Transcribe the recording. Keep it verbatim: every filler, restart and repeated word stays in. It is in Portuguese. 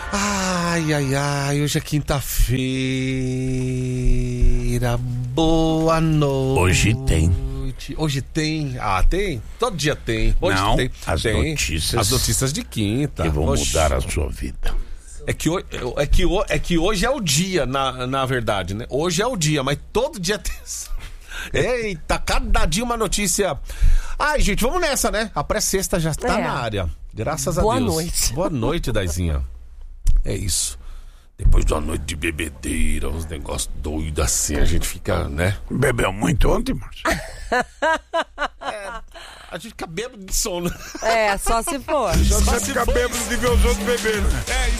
Ai, ai, ai, hoje é quinta-feira. Boa noite. Hoje tem. Hoje tem? Ah, tem? Todo dia tem. Hoje Não, tem. as tem. notícias. As notícias de quinta. Que vão Oxi. mudar a sua vida. É que, hoje, é, que, é que hoje é o dia, na, na verdade, né? Hoje é o dia, mas todo dia tem. Eita, cada dia uma notícia. Ai, gente, vamos nessa, né? A pré-sexta já tá É. na área. Graças Boa a Deus. noite. Boa noite, Daizinha. É isso. Depois de uma noite de bebedeira, uns negócios doidos assim, a gente fica, né? Bebeu muito ontem, Márcio? A gente fica bêbado de sono. É, só se for. Você Só se fica for bêbado de ver os outros beberem, né? É